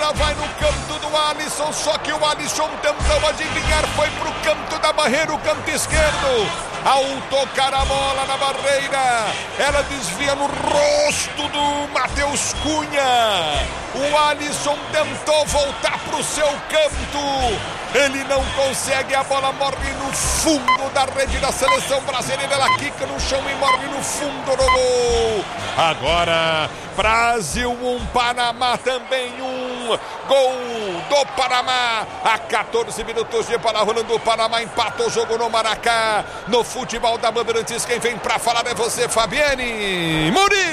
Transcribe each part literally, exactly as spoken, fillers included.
bola vai no canto do Alisson, só que o Alisson tentou adivinhar, foi pro canto da barreira, o canto esquerdo. Ao tocar a bola na barreira, ela desvia no rosto do Matheus Cunha. O Alisson tentou voltar pro seu canto, ele não consegue, a bola morre no fundo da rede da seleção brasileira, ela quica no chão e morre no fundo do gol. Agora, Brasil um, Panamá também um, gol do Panamá, a catorze minutos de bola rolando, o Panamá empata o jogo no Maracanã. No futebol da Bandeirantes, quem vem pra falar é você, Fabiane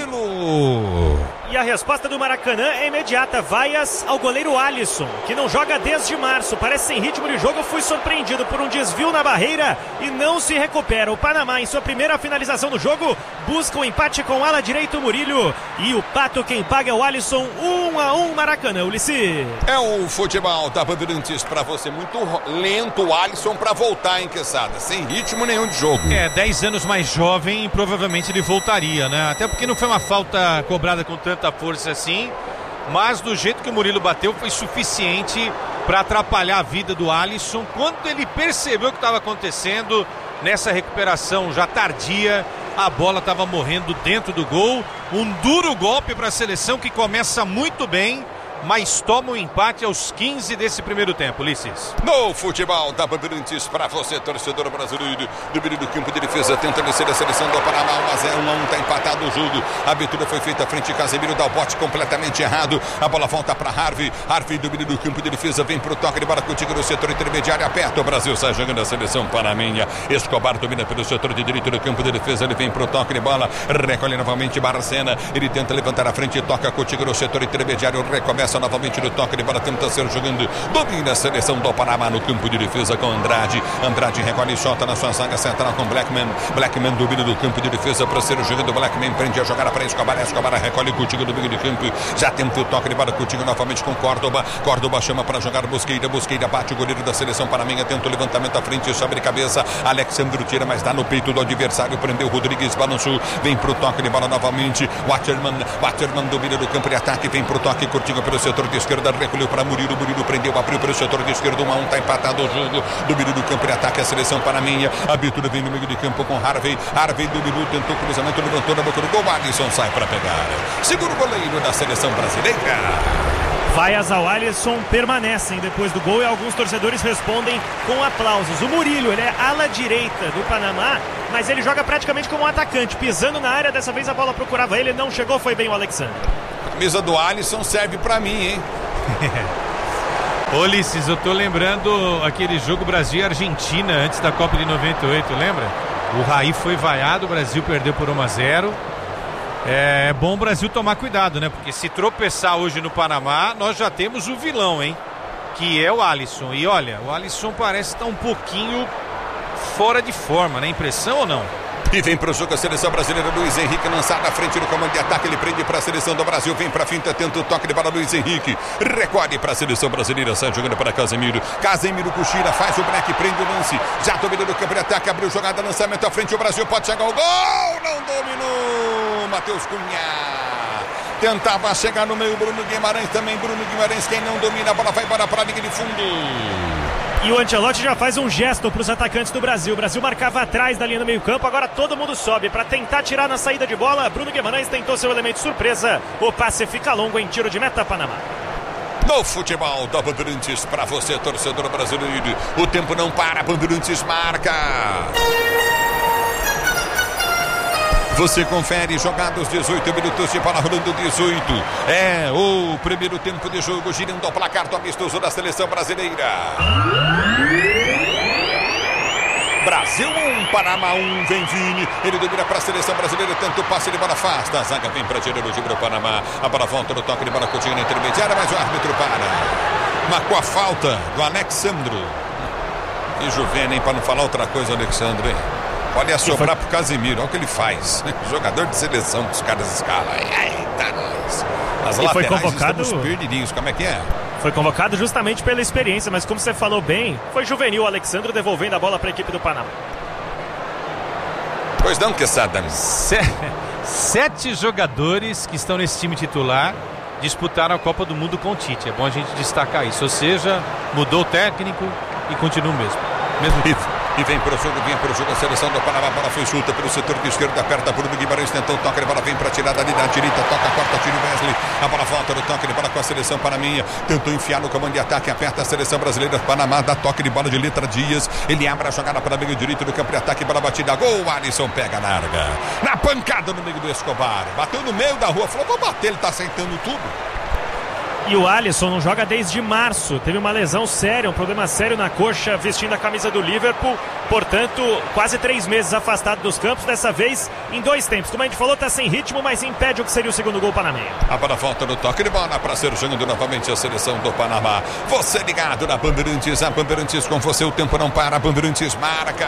Murilo. E a resposta do Maracanã é imediata, vaias ao goleiro Alisson, que não joga desde março, parece sem ritmo de jogo, foi surpreendido por um desvio na barreira e não se recupera. O Panamá, em sua primeira finalização do jogo, busca o um empate com o ala direito Murilho, e o Pato quem paga é o Alisson. Um a um Maracanã, Ulissi. É o futebol da Bandeirantes pra você, muito lento o Alisson pra voltar, hein, Quesada, sem ritmo nenhum de jogo. É, dez anos mais jovem, provavelmente ele voltaria, né? Até porque não foi uma falta cobrada com tanta força assim, mas do jeito que o Murilo bateu foi suficiente para atrapalhar a vida do Alisson. Quando ele percebeu o que estava acontecendo nessa recuperação já tardia, a bola estava morrendo dentro do gol. Um duro golpe para a seleção que começa muito bem, mas toma um empate aos quinze desse primeiro tempo, Ulisses. No futebol da Bandeirantes, para você, torcedor brasileiro, do meio do campo de defesa, tenta vencer a seleção do Panamá, um a zero, um a um, tá empatado o jogo. A abertura foi feita à frente, Casemiro dá o bote completamente errado, a bola volta para Harvey, Harvey do meio do campo de defesa, vem pro toque de bola contigo no setor intermediário, aperta, o Brasil sai jogando a seleção panamenha. Escobar domina pelo setor de direito do campo de defesa, ele vem pro toque de bola, recolhe novamente Barcena, ele tenta levantar a frente, toca contigo no setor intermediário, recomeça novamente no toque de bola, tenta ser jogando, domina a seleção do Panamá no campo de defesa com Andrade, Andrade recolhe e solta na sua zaga central com Blackman, Blackman domina do campo de defesa para ser jogando, Blackman prende a jogada para Escobar, Escobar recolhe contigo no meio de campo, já tenta o toque de bola contigo novamente com Córdoba, Córdoba chama para jogar Busqueira, Busqueira bate o goleiro da seleção panamenha, tenta o levantamento à frente, sobre cabeça, Alexandro tira, mas dá no peito do adversário, prendeu Rodrigues, balançou, vem pro toque de bola novamente, Waterman, Waterman domina do campo de ataque, vem pro toque curtinho pelo setor de esquerda, recolheu para Murilo, Murilo prendeu, abriu pelo setor de esquerda, um a um, tá empatado o jogo, domínio do campo de ataque, a seleção panamenha, a abertura vem no meio de campo com Harvey, Harvey dominou, tentou cruzamento, levantou na boca do gol, Alisson sai para pegar, segura o goleiro da seleção brasileira. Vaias ao Alisson permanecem depois do gol e alguns torcedores respondem com aplausos. O Murilho, ele é ala direita do Panamá, mas ele joga praticamente como um atacante, pisando na área, dessa vez a bola procurava ele, não chegou, foi bem o Alexandre. A camisa do Alisson serve pra mim, hein? Ulisses, eu tô lembrando aquele jogo Brasil e Argentina antes da Copa de noventa e oito, lembra? O Raí foi vaiado, o Brasil perdeu por um a zero. É bom o Brasil tomar cuidado, né? Porque se tropeçar hoje no Panamá, nós já temos o vilão, hein? Que é o Alisson. E olha, o Alisson parece estar um pouquinho fora de forma, né? Impressão ou não? E vem pro jogo a seleção brasileira, Luiz Henrique lançado à frente do comando de ataque, ele prende para a seleção do Brasil, vem pra finta, tenta o toque de bola, Luiz Henrique, recolhe para a seleção brasileira, sai jogando para Casemiro, Casemiro cochila, faz o break, prende o lance, já dominou o campo de ataque, abriu jogada, lançamento à frente, o Brasil pode chegar ao gol, não dominou, Matheus Cunha. Tentava chegar no meio, Bruno Guimarães também, Bruno Guimarães, quem não domina a bola vai para a linha de fundo. E o Ancelotti já faz um gesto para os atacantes do Brasil. O Brasil marcava atrás da linha do meio campo, agora todo mundo sobe para tentar tirar na saída de bola. Bruno Guimarães tentou seu elemento surpresa. O passe fica longo em tiro de meta, Panamá. No futebol da Bandeirantes, para você, torcedor brasileiro, o tempo não para, Bandeirantes marca. Você confere jogados, dezoito minutos de bola rolando, dezoito. É o primeiro tempo de jogo, girando o placar do amistoso da seleção brasileira. Brasil um, Panamá um, vem Vini, ele domina para a seleção brasileira, tanto o passe de bola afasta, a zaga vem para tirar o time do Panamá, a bola volta no toque de bola continua na intermediária, mas o árbitro para. Marcou a falta do Alexandro. E Juvena, hein, para não falar outra coisa, Alexandre, hein? Pode assobrar pro Casemiro, olha o que ele faz. Jogador de seleção que os caras escalam. Eita, nós. As e laterais foi convocado... estamos perdidinhos, como é que é? Foi convocado justamente pela experiência, mas como você falou bem, foi juvenil o Alexandre devolvendo a bola para a equipe do Panamá. Pois não, Quesada. Se... Sete jogadores que estão nesse time titular disputaram a Copa do Mundo com o Tite. É bom a gente destacar isso. Ou seja, mudou o técnico e continua o mesmo. mesmo E vem para o jogo, vem para o jogo a seleção do Panamá. A bola foi chuta pelo setor de esquerda, aperta Bruno Guimarães, tentou o toque, a bola vem para tirar dali da direita, toca a quarta, tira o Wesley. A bola volta no toque de bola com a seleção panaminha. Tentou enfiar no comando de ataque, aperta a seleção brasileira. Panamá dá toque de bola de Letra Dias. Ele abre a jogada para o meio direito do campo de ataque, bola batida, gol. Alisson pega, larga. Na pancada no meio do Escobar. Bateu no meio da rua, falou, vou bater, ele está aceitando tudo. E o Alisson não joga desde março, teve uma lesão séria, um problema sério na coxa, vestindo a camisa do Liverpool, portanto, quase três meses afastado dos campos, dessa vez em dois tempos. Como a gente falou, está sem ritmo, mas impede o que seria o segundo gol panamenho. A bola volta no toque de bola para ser jogando novamente a seleção do Panamá. Você ligado na Bandeirantes, a Bandeirantes com você, o tempo não para, a Bandeirantes marca.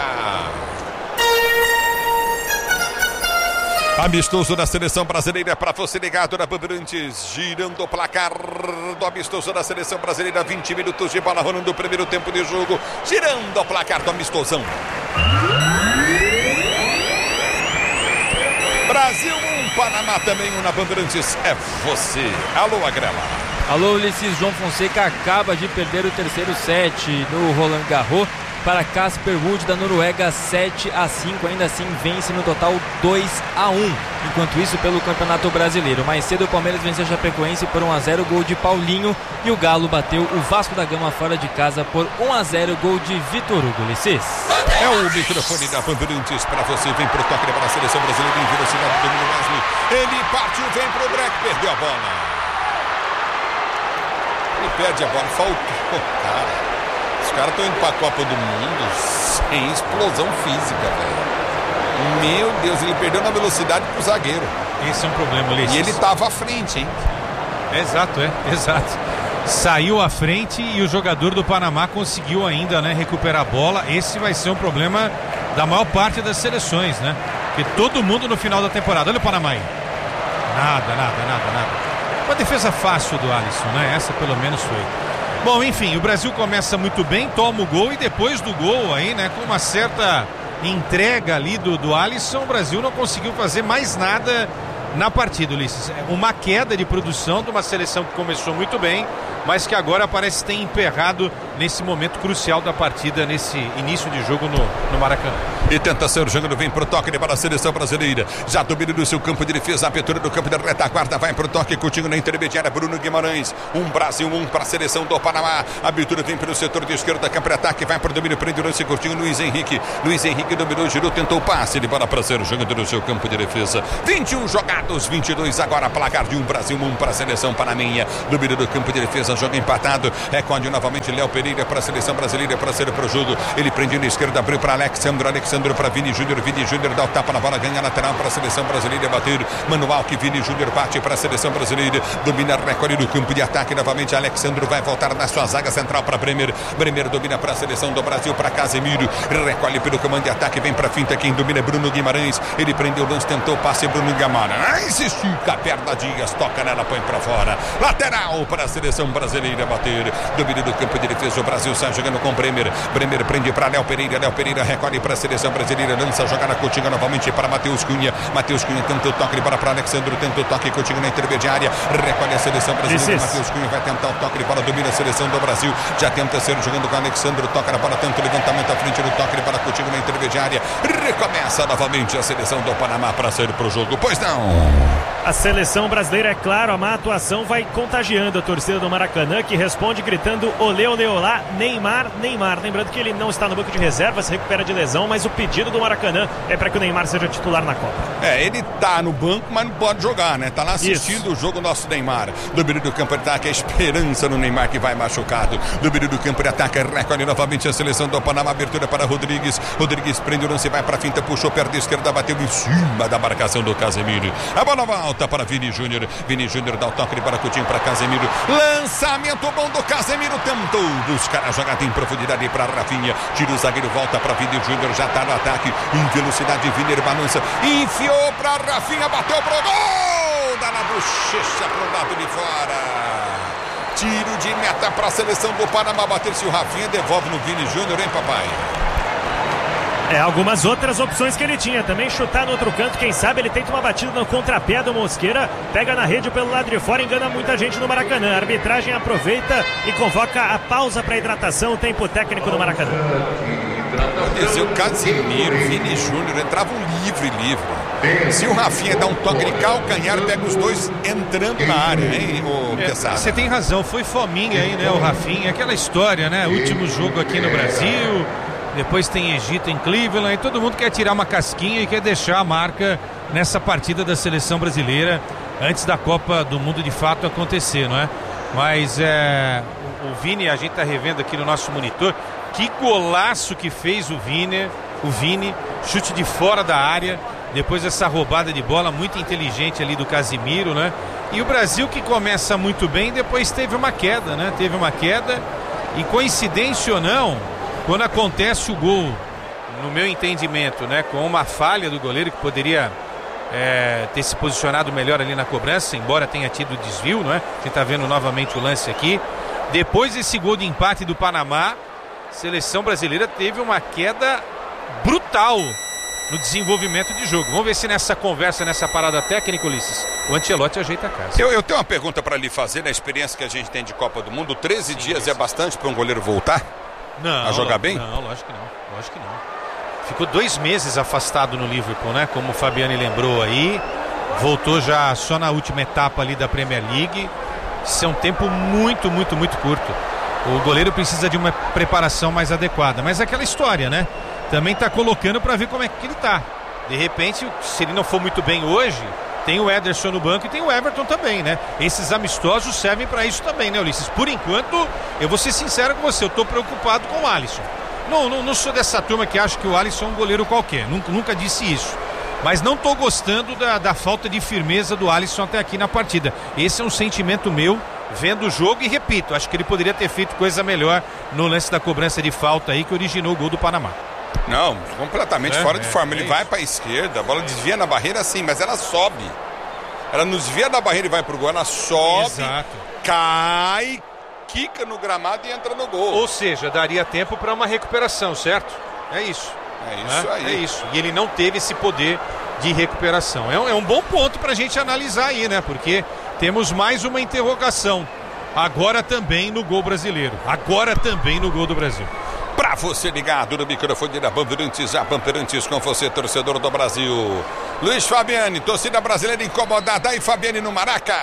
Amistoso da seleção brasileira para você ligado na Bandeirantes, girando o placar do amistoso da seleção brasileira, vinte minutos de bola rolando o primeiro tempo de jogo, girando o placar do amistosão. Brasil um, Panamá também um na Bandeirantes, é você. Alô, Agrela. Alô, Ulisses. João Fonseca acaba de perder o terceiro set no Roland Garros para Casper Ruud da Noruega, sete a cinco, ainda assim vence no total dois a um. Enquanto isso, pelo Campeonato Brasileiro, mais cedo o Palmeiras venceu a Chapecoense por um a zero, gol de Paulinho, e o Galo bateu o Vasco da Gama fora de casa por um a zero, gol de Vitor Hugo. Ulisses. É o microfone da Bandeirantes para você, vem pro toque para a seleção brasileira em velocidade do domínio Wesley. Ele partiu, vem pro break, perdeu a bola. Ele perde a bola, faltou, cara. Os caras estão indo para a Copa do Mundo sem explosão física, velho. Meu Deus, ele perdeu na velocidade pro zagueiro. Esse é um problema, Ulisses. E ele estava à frente, hein? Exato, é, exato. Saiu à frente e o jogador do Panamá conseguiu ainda, né, recuperar a bola. Esse vai ser um problema da maior parte das seleções, né? Porque todo mundo no final da temporada. Olha o Panamá aí. Nada, nada, nada, nada. Uma defesa fácil do Alisson, né? Essa pelo menos foi. Bom, enfim, o Brasil começa muito bem, toma o gol e depois do gol aí, né, com uma certa entrega ali do, do Alisson, o Brasil não conseguiu fazer mais nada na partida, Ulisses. Uma queda de produção de uma seleção que começou muito bem, mas que agora parece ter emperrado nesse momento crucial da partida, nesse início de jogo no, no Maracanã. E tenta ser jogando, vem pro toque para a seleção brasileira. Já domina no seu campo de defesa, abertura do campo da retaguarda, vai pro toque, Coutinho na intermediária, Bruno Guimarães. Um Brasil, um para a seleção do Panamá. A abertura vem pelo setor de esquerda, campo de ataque, vai pro domínio, prende o lance, Coutinho, Luiz Henrique. Luiz Henrique dominou, girou, tentou o passe, ele bola para ser jogando no seu campo de defesa. vinte e um jogados, vinte e dois agora, placar de um Brasil, um para a seleção panaminha. Domínio do campo de defesa, jogo empatado. Recorde novamente Léo Pereira para a seleção brasileira, para ser pro jogo. Ele prende na esquerda, abriu para Alexandre, Alexandre para Vini Júnior, Vini Júnior dá o tapa na bola, ganha lateral para a seleção brasileira, bater manual que Vini Júnior bate para a seleção brasileira, domina, recolhe no campo de ataque novamente, Alexandre vai voltar na sua zaga central para Bremer, Bremer domina para a seleção do Brasil, para Casemiro, recolhe pelo comando de ataque, vem para a finta, quem domina é Bruno Guimarães, ele prendeu o lance, tentou passe, Bruno Guimarães, estica a perna, Dias, toca nela, põe para fora, lateral para a seleção brasileira, bater, domina do campo de defesa, o Brasil sai jogando com Bremer, Bremer prende para Léo Pereira, Léo Pereira recolhe para a seleção brasileira, lança a jogada, Coutinho novamente para Matheus Cunha, Matheus Cunha tenta o toque de bola para Alexandre, tenta o toque, Coutinho na intermediária, recolhe a seleção brasileira, Matheus Cunha vai tentar o toque de bola, domina a seleção do Brasil, já tenta ser jogando com Alexandre, toca na bola, tenta o levantamento à frente do toque de bola, Coutinho na intermediária, recomeça novamente a seleção do Panamá para sair pro jogo, pois não? A seleção brasileira, é claro, a má atuação vai contagiando a torcida do Maracanã, que responde gritando olê, olê, olá, Neymar, Neymar. Lembrando que ele não está no banco de reserva, se recupera de lesão, mas o pedido do Maracanã é para que o Neymar seja titular na Copa. É, ele tá no banco, mas não pode jogar, né? Tá lá assistindo Isso. o jogo nosso Neymar. Domínio do campo de ataque, a esperança no Neymar que vai machucado. Domínio do campo de ataque, recolhe novamente a seleção do Panamá, abertura para Rodrigues. Rodrigues prende o lance, vai para a finta, puxou perna esquerda, bateu em cima da marcação do Casemiro. A bola volta para Vini Júnior. Vini Júnior dá o toque de bola, Coutinho para Casemiro. Lançamento bom do Casemiro, tentou buscar a jogada em profundidade para Rafinha. Tira o zagueiro, volta para Vini Júnior, já tá no ataque. Em velocidade, Vini balança, enfiou para Rafinha, bateu pro gol! Dá na bochecha pro lado de fora. Tiro de meta para a seleção do Panamá bater-se o Rafinha, devolve no Vini Júnior, hein, papai? É, algumas outras opções que ele tinha. Também chutar no outro canto, quem sabe ele tenta uma batida no contrapé do Mosqueira, pega na rede pelo lado de fora, engana muita gente no Maracanã. A arbitragem aproveita e convoca a pausa para hidratação, o tempo técnico do Maracanã. Quer dizer, o Casimiro, o Vini Júnior entravam livre, livre. Se o Rafinha dá um toque de calcanhar, pega os dois entrando na área, hein, ô Quesada? Você tem razão, foi fominha aí, né, o Rafinha, aquela história, né, último jogo aqui no Brasil, depois tem Egito em Cleveland, e todo mundo quer tirar uma casquinha e quer deixar a marca nessa partida da seleção brasileira antes da Copa do Mundo de fato acontecer, não é? Mas é, o, o Vini, a gente tá revendo aqui no nosso monitor, que golaço que fez o Vini, o Vini, chute de fora da área, depois dessa roubada de bola muito inteligente ali do Casimiro, né? E o Brasil que começa muito bem, depois teve uma queda, né? Teve uma queda e, coincidência ou não, quando acontece o gol, no meu entendimento, né, com uma falha do goleiro que poderia é, ter se posicionado melhor ali na cobrança, embora tenha tido desvio, não é? A gente está vendo novamente o lance aqui. Depois desse gol de empate do Panamá, a seleção brasileira teve uma queda brutal no desenvolvimento de jogo. Vamos ver se nessa conversa, nessa parada técnica, Ulisses, o Ancelotti ajeita a casa. Eu, eu tenho uma pergunta para lhe fazer, na experiência que a gente tem de Copa do Mundo. treze Sim, dias isso. é bastante para um goleiro voltar? Não, a jogar bem? Não, lógico que não, lógico que não. Ficou dois meses afastado no Liverpool, né? Como o Fabiani lembrou aí. Voltou já só na última etapa ali da Premier League. Isso é um tempo muito, muito, muito curto. O goleiro precisa de uma preparação mais adequada. Mas é aquela história, né? Também tá colocando para ver como é que ele tá. De repente, se ele não for muito bem hoje, tem o Ederson no banco e tem o Everton também, né? Esses amistosos servem para isso também, né, Ulisses? Por enquanto, eu vou ser sincero com você, eu tô preocupado com o Alisson. Não, não, não sou dessa turma que acha que o Alisson é um goleiro qualquer, nunca, nunca disse isso. Mas não tô gostando da, da falta de firmeza do Alisson até aqui na partida. Esse é um sentimento meu, vendo o jogo, e repito, acho que ele poderia ter feito coisa melhor no lance da cobrança de falta aí que originou o gol do Panamá. Não, completamente é, fora de é, forma. é Ele isso. vai para a esquerda, a bola desvia na barreira sim, mas ela sobe. Ela não desvia da barreira e vai pro gol, ela sobe, Exato. cai, quica no gramado e entra no gol. Ou seja, daria tempo para uma recuperação, certo? É isso. É isso né? aí. É isso. E ele não teve esse poder de recuperação. É um, é um bom ponto pra gente analisar aí, né? Porque temos mais uma interrogação. Agora também no gol brasileiro. Agora também no gol do Brasil. Pra você ligado no microfone da Bandeirantes, a Bandeirantes com você, torcedor do Brasil. Luiz Fabiani, torcida brasileira incomodada aí, Fabiani no Maraca.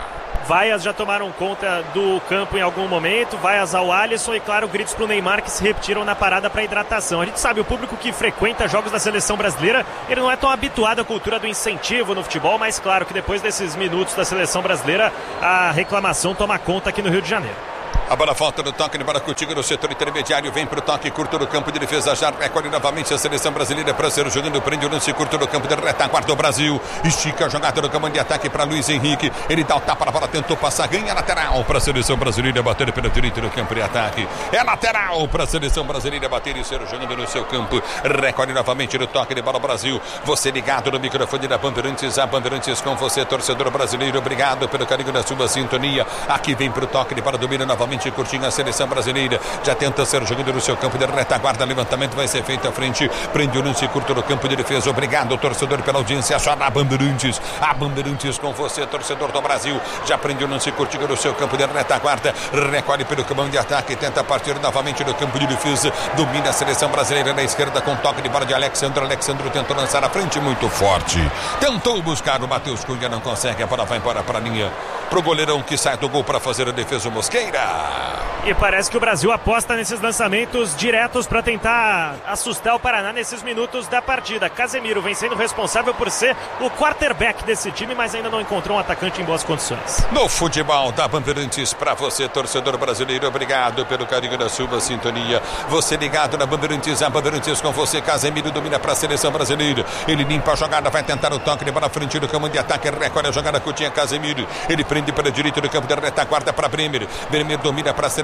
Vaias já tomaram conta do campo em algum momento, vaias ao Alisson e, claro, gritos pro Neymar que se repetiram na parada para hidratação. A gente sabe, o público que frequenta jogos da seleção brasileira, ele não é tão habituado à cultura do incentivo no futebol, mas claro que depois desses minutos da seleção brasileira, a reclamação toma conta aqui no Rio de Janeiro. A bola volta no toque de Baracutinga no setor intermediário, vem pro toque curto do campo de defesa, já recolhe novamente a seleção brasileira para ser jogando, prende o lance curto do campo de retaguarda do Brasil, estica a jogada no comando de ataque para Luiz Henrique, ele dá o tapa na bola, tentou passar, ganha lateral para a seleção brasileira, bater pela direita no campo de ataque, é lateral para a seleção brasileira bater e ser jogando no seu campo, recolhe novamente no toque de bola Brasil, você ligado no microfone da Bandeirantes, a Bandeirantes com você, torcedor brasileiro, obrigado pelo carinho da sua sintonia, aqui vem pro toque de bola, domina novamente curtinho a seleção brasileira, já tenta ser jogando no seu campo de retaguarda, levantamento vai ser feito à frente, prende o lance curto no campo de defesa, obrigado torcedor pela audiência, só na Bandeirantes, a Bandeirantes com você, torcedor do Brasil, já prende o lance curtinho no seu campo de retaguarda, recolhe pelo campo de ataque, tenta partir novamente no campo de defesa, domina a seleção brasileira na esquerda com toque de bola de Alexandre, Alexandre tentou lançar à frente, muito forte, tentou buscar o Matheus Cunha, não consegue, a bola vai embora para a linha, pro goleirão que sai do gol para fazer a defesa, o Mosqueira. E parece que o Brasil aposta nesses lançamentos diretos para tentar assustar o Paraná nesses minutos da partida. Casemiro vem sendo responsável por ser o quarterback desse time, mas ainda não encontrou um atacante em boas condições. No futebol da Bandeirantes, para você, torcedor brasileiro, obrigado pelo carinho da sua sintonia. Você ligado na Bandeirantes, a Bandeirantes com você, Casemiro domina para a seleção brasileira. Ele limpa a jogada, vai tentar o toque de bola frente do campo de ataque, recolhe a jogada, Coutinho, Casemiro. Ele prende para a direita do campo de retaguarda para Bremer. Bremer domina para a seleção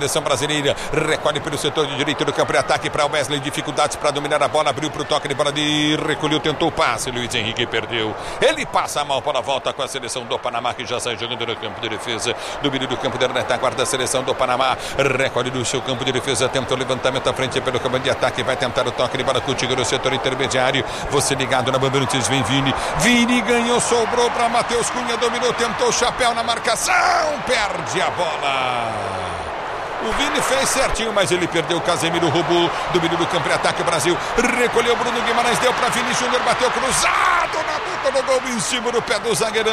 seleção brasileira. Recolhe pelo setor de direito do campo de ataque para o Wesley. Dificuldades para dominar a bola. Abriu para o toque de bola de recolheu, tentou o passe. Luiz Henrique perdeu. Ele passa mal para a volta com a seleção do Panamá, que já sai jogando no campo de defesa. Domínio do campo de retaguarda, a seleção do Panamá. Recolhe do seu campo de defesa. Tenta o levantamento à frente pelo campo de ataque. Vai tentar o toque de bola contigo no setor intermediário. Você ligado na Bandeirantes, vem Vini. Vini ganhou, sobrou para Matheus Cunha. Dominou, tentou o chapéu na marcação. Perde a bola. O Vini fez certinho, mas ele perdeu. O Casemiro roubou. Domínio do campo de ataque, Brasil. Recolheu Bruno Guimarães, deu para Vini Júnior, bateu cruzado na boca do gol, em cima do pé do zagueirão.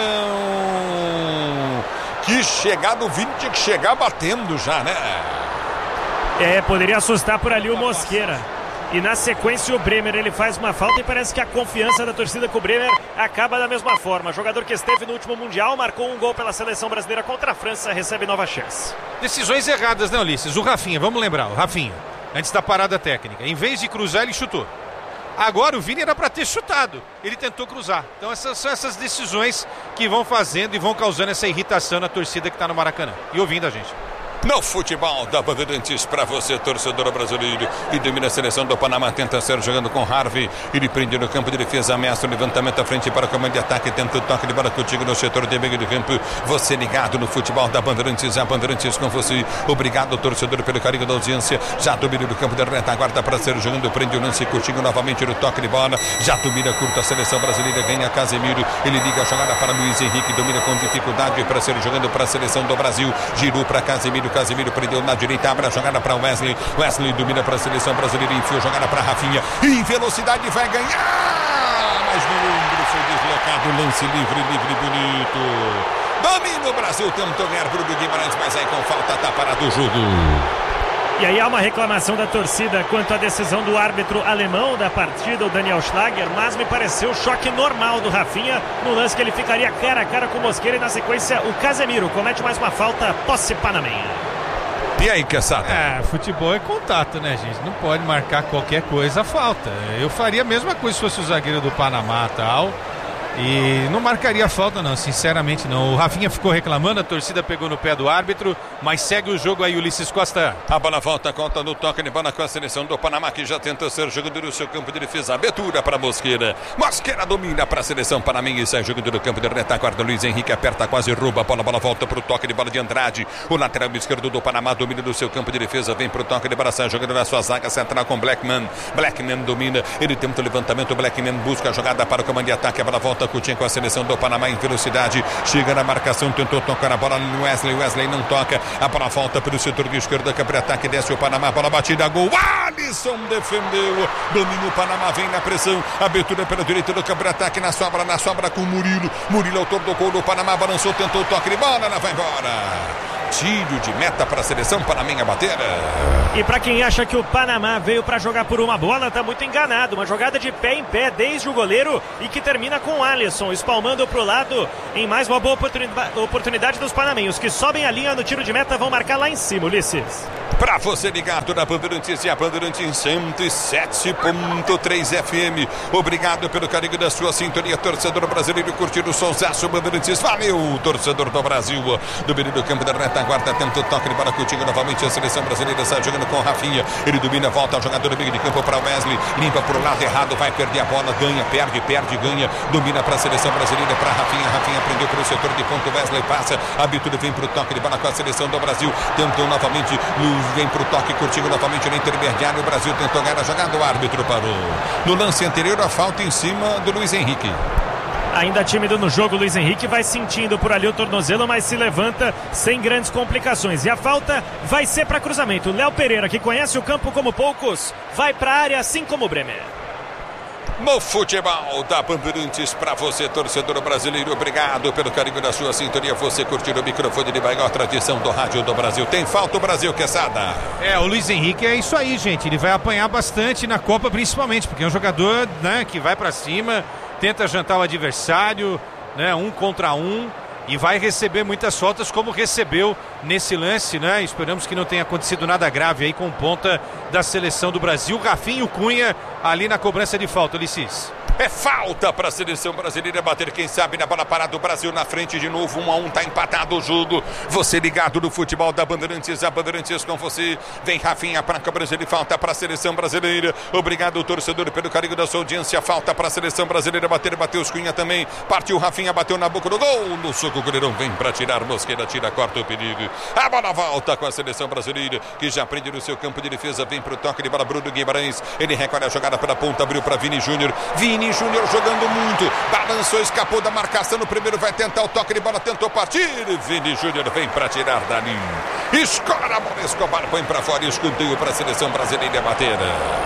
Que chegada, o Vini tinha que chegar batendo já, né? É, poderia assustar por ali o Mosqueira. E na sequência o Bremer, ele faz uma falta e parece que a confiança da torcida com o Bremer acaba da mesma forma. Jogador que esteve no último Mundial, marcou um gol pela seleção brasileira contra a França, recebe nova chance. Decisões erradas, né, Ulisses? O Rafinha, vamos lembrar, o Rafinha, antes da parada técnica, em vez de cruzar, ele chutou. Agora o Vini era para ter chutado, ele tentou cruzar. Então essas são essas decisões que vão fazendo e vão causando essa irritação na torcida que está no Maracanã e ouvindo a gente. No futebol da Bandeirantes, para você, torcedor brasileiro, e domina a seleção do Panamá, tenta ser jogando com Harvey, ele prende no campo de defesa, ameaça o levantamento à frente para o comando de ataque, tenta o toque de bola contigo no setor de meio de campo. Você ligado no futebol da Bandeirantes, a Bandeirantes com você. Obrigado, torcedor, pelo carinho da audiência. Já domina no campo de retaguarda para ser jogando, prende o lance contigo novamente no toque de bola. Já domina curta a seleção brasileira, ganha Casemiro, ele liga a jogada para Luiz Henrique, domina com dificuldade para ser jogando para a seleção do Brasil. Girou para Casemiro, Casemiro prendeu na direita, abre a jogada para Wesley. Wesley domina para a seleção brasileira, enfiou a jogada para Rafinha. Em velocidade vai ganhar, mas no ombro foi deslocado. Lance livre, livre, bonito. Domina o Brasil, tentou ganhar Bruno Guimarães, mas aí com falta tá parado o jogo. E aí há uma reclamação da torcida quanto à decisão do árbitro alemão da partida, o Daniel Schlager, mas me pareceu o choque normal do Rafinha no lance que ele ficaria cara a cara com o Mosqueira, e na sequência o Casemiro comete mais uma falta, posse panamenha. E aí, Caçada? É, futebol é contato, né, gente? Não pode marcar qualquer coisa a falta. Eu faria a mesma coisa se fosse o zagueiro do Panamá e tal. E não marcaria falta não, sinceramente não. O Rafinha ficou reclamando, a torcida pegou no pé do árbitro, mas segue o jogo aí, Ulisses Costa. A bola volta, conta no toque de bola com a seleção do Panamá, que já tenta ser jogando no seu campo de defesa. Abertura para Mosqueira. Mosqueira domina para a seleção panamenha e sai jogando no campo de retaguarda. Luiz Henrique aperta, quase rouba a bola, a bola volta para o toque de bola de Andrade. O lateral esquerdo do Panamá domina no seu campo de defesa, vem para o toque de bola, sai jogando na sua zaga central com Blackman. Blackman domina, ele tenta o levantamento, Blackman busca a jogada para o comando de ataque, a bola volta Coutinho com a seleção do Panamá em velocidade, chega na marcação, tentou tocar a bola no Wesley, Wesley não toca, a bola volta pelo setor de esquerda, campo de ataque, desce o Panamá, bola batida, gol, Alisson defendeu, domina o Panamá, vem na pressão, abertura pela direita do campo de ataque, na sobra, na sobra com o Murilo, Murilo autor do gol do Panamá, balançou, tentou o toque de bola, ela vai embora. Tiro de meta para a seleção panamenha bater. E para quem acha que o Panamá veio para jogar por uma bola, tá muito enganado. Uma jogada de pé em pé desde o goleiro e que termina com o Alisson espalmando para o lado em mais uma boa oportunidade dos panamenhos, que sobem a linha no tiro de meta, vão marcar lá em cima, Ulisses. Para você ligado na Bandeirantes e a Bandeirantes cento e sete ponto três F M. Obrigado pelo carinho da sua sintonia, torcedor brasileiro, curtindo o sonsaço Bandeirantes. Valeu, torcedor do Brasil. Domínio do campo da retaguarda, tenta o toque de bola contigo novamente. A seleção brasileira está jogando com Rafinha. Ele domina, volta ao jogador do meio de campo para Wesley. Limpa para o lado errado, vai perder a bola, ganha, perde, perde, ganha. Domina para a seleção brasileira, para Rafinha. Rafinha prendeu para o setor de ponto, Wesley passa. Abertura vem para o toque de bola com a seleção do Brasil. Tentou novamente, vem para o toque curtindo novamente no intermediário. O Brasil tentou ganhar a jogada, o árbitro parou. No lance anterior, a falta em cima do Luiz Henrique. Ainda tímido no jogo, Luiz Henrique vai sentindo por ali o tornozelo, mas se levanta sem grandes complicações. E a falta vai ser para cruzamento. Léo Pereira, que conhece o campo como poucos, vai para a área, assim como o Bremer. No futebol da Bandeirantes, para você, torcedor brasileiro, obrigado pelo carinho da sua sintonia. Você curtindo o microfone de maior tradição do rádio do Brasil. Tem falta o Brasil, Quesada. É, o Luiz Henrique é isso aí, gente. Ele vai apanhar bastante na Copa, principalmente, porque é um jogador, né, que vai para cima, tenta jantar o adversário, né, um contra um, e vai receber muitas faltas, como recebeu nesse lance, né? Esperamos que não tenha acontecido nada grave aí com ponta da seleção do Brasil. Rafinha e o Cunha ali na cobrança de falta, Ulisses. É falta para a seleção brasileira bater, quem sabe, na bola parada. O Brasil na frente de novo, um a um, tá empatado o jogo. Você ligado no futebol da Bandeirantes, a Bandeirantes com você. Vem Rafinha para a cobrança, ele falta para a seleção brasileira. Obrigado, torcedor, pelo carinho da sua audiência. Falta para a seleção brasileira bater, bateu os Cunha também. Partiu Rafinha, bateu na boca do gol. No soco, o goleirão vem para tirar. Mosqueira tira, corta o perigo. A bola volta com a seleção brasileira, que já prende no seu campo de defesa. Vem para o toque de bola, Bruno Guimarães. Ele recolhe a jogada pela ponta, abriu para Vini Júnior. Vini Júnior jogando muito, balançou, escapou da marcação no primeiro, vai tentar o toque de bola, tentou partir, Vini Júnior vem para tirar dali, escora a bola, Escobar põe para fora, escanteio para a seleção brasileira bater.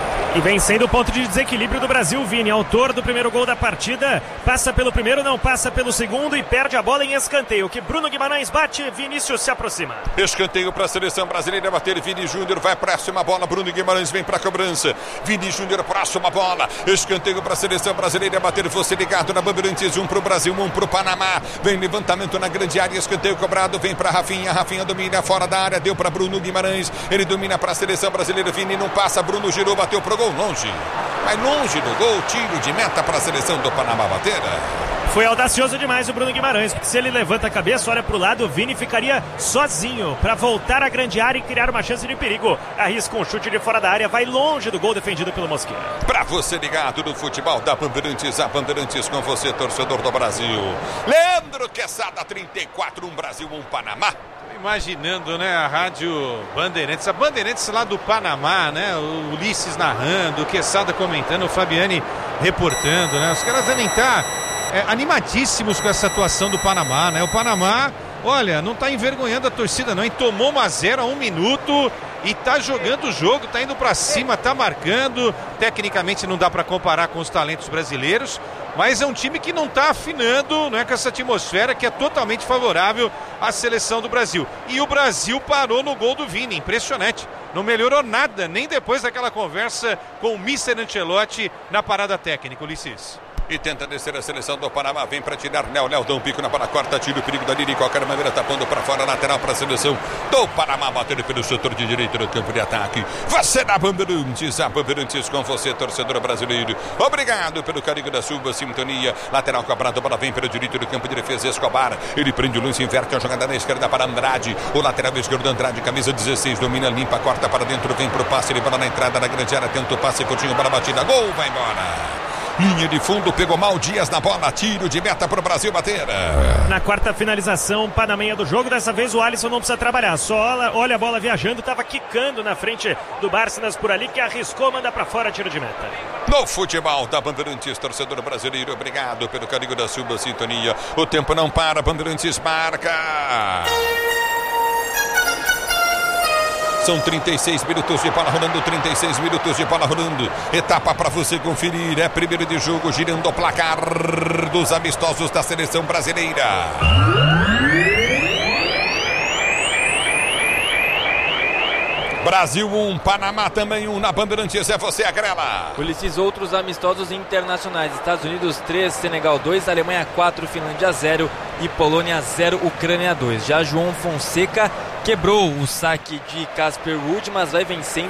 E vem sendo o ponto de desequilíbrio do Brasil, Vini, autor do primeiro gol da partida, passa pelo primeiro, não passa pelo segundo e perde a bola em escanteio, que Bruno Guimarães bate, Vinícius se aproxima. Escanteio para a seleção brasileira bater, Vini Júnior vai próxima bola, Bruno Guimarães vem para a cobrança, Vini Júnior próxima bola, escanteio para a seleção brasileira bater, você ligado na Bandeirantes, um pro Brasil, um pro Panamá, vem levantamento na grande área, escanteio cobrado, vem para Rafinha, Rafinha domina fora da área, deu para Bruno Guimarães, ele domina para a seleção brasileira, Vini não passa, Bruno girou, bateu pro gol, longe, vai longe do gol, tiro de meta para a seleção do Panamá bater. Foi audacioso demais o Bruno Guimarães, porque se ele levanta a cabeça, olha pro lado, o Vini ficaria sozinho para voltar à grande área e criar uma chance de perigo. Arrisca um chute de fora da área, vai longe do gol defendido pelo Mosqueira. Para você ligado no futebol da Bandeirantes, a Bandeirantes com você, torcedor do Brasil. Leandro Quesada, trinta e quatro, um Brasil, um Panamá. Imaginando, né, a rádio Bandeirantes, a Bandeirantes lá do Panamá, né, o Ulisses narrando, o Quesada comentando, o Fabiani reportando, né, os caras devem estar é, animadíssimos com essa atuação do Panamá, né, o Panamá, olha, não tá envergonhando a torcida não, e tomou uma zero a um minuto e tá jogando o jogo, tá indo pra cima, tá marcando, tecnicamente não dá pra comparar com os talentos brasileiros, mas é um time que não tá afinando, né, com essa atmosfera que é totalmente favorável à seleção do Brasil. E o Brasil parou no gol do Vini, impressionante. Não melhorou nada, nem depois daquela conversa com o mister Ancelotti na parada técnica, Ulisses. E tenta descer a seleção do Panamá, vem para tirar Léo, Léo dá um pico na bola, corta, tira o perigo dali, de qualquer maneira tapando para fora, lateral para a seleção do Panamá, batendo pelo setor de direita no campo de ataque. Você na Bandeirantes, a Bandeirantes com você, torcedor brasileiro. Obrigado pelo carinho da sua sintonia. Lateral cobrado, bola vem pelo direito do campo de defesa, Escobar, ele prende o lance, inverte a jogada na esquerda para Andrade, o lateral esquerdo Andrade, camisa dezesseis, domina, limpa, corta para dentro, vem pro passe, ele bola na entrada na grande área, tenta o passe, curtinho, bola batida, gol, vai embora. Linha de fundo, pegou mal Dias na bola, tiro de meta para o Brasil bater. Na quarta finalização, Panamenha do jogo, dessa vez o Alisson não precisa trabalhar, só olha, olha a bola viajando, estava quicando na frente do Bárcenas por ali, que arriscou, manda para fora, tiro de meta. No futebol da Bandeirantes, torcedor brasileiro, obrigado pelo carinho da sua sintonia. O tempo não para, Bandeirantes marca. São trinta e seis minutos de bola rolando, trinta e seis minutos de bola rolando. Etapa para você conferir, é primeiro de jogo, girando o placar dos amistosos da seleção brasileira. Brasil um, Panamá também um, na Bandeirantes é você, Agrela. Ulisses, outros amistosos internacionais, Estados Unidos três, Senegal dois, Alemanha quatro, Finlândia zero e Polônia zero, Ucrânia dois. Já João Fonseca quebrou o saque de Casper Ruud, mas vai vencendo